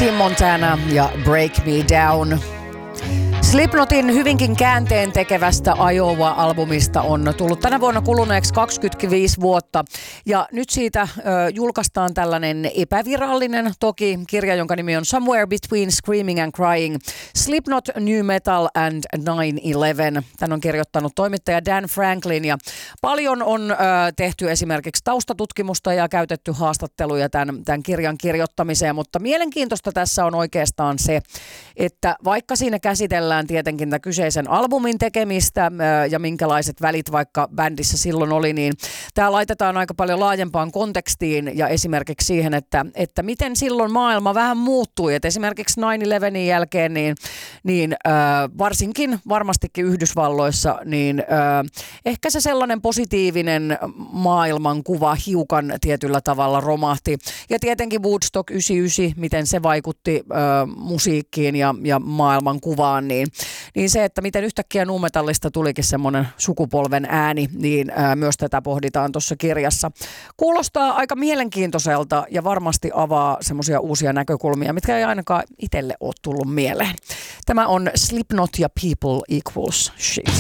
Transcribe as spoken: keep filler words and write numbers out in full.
Tim Montana ja Break Me Down. Slipknotin hyvinkin käänteen tekevästä Iowa-albumista on tullut tänä vuonna kuluneeksi kaksikymmentäviisi vuotta. Ja nyt siitä ö, julkaistaan tällainen epävirallinen toki kirja, jonka nimi on Somewhere Between Screaming and Crying. Slipknot, New Metal and nine eleven. Tän on kirjoittanut toimittaja Dan Franklin. Ja paljon on ö, tehty esimerkiksi taustatutkimusta ja käytetty haastatteluja tämän, tämän kirjan kirjoittamiseen. Mutta mielenkiintoista tässä on oikeastaan se, että vaikka siinä käsitellään tietenkin tämän kyseisen albumin tekemistä ja minkälaiset välit vaikka bändissä silloin oli, niin tämä laitetaan aika paljon laajempaan kontekstiin ja esimerkiksi siihen, että, että miten silloin maailma vähän muuttui. Et esimerkiksi nine elevenin jälkeen, niin, niin äh, varsinkin varmastikin Yhdysvalloissa, niin äh, ehkä se sellainen positiivinen maailmankuva hiukan tietyllä tavalla romahti. Ja tietenkin Woodstock yhdeksänkymmentäyhdeksän, miten se vaikutti äh, musiikkiin ja, ja maailmankuvaan, niin Niin se, että miten yhtäkkiä nu-metallista tulikin semmoinen sukupolven ääni, niin ää, myös tätä pohditaan tuossa kirjassa. Kuulostaa aika mielenkiintoiselta ja varmasti avaa semmoisia uusia näkökulmia, mitkä ei ainakaan itselle ole tullut mieleen. Tämä on Slipknot ja People Equals Shit.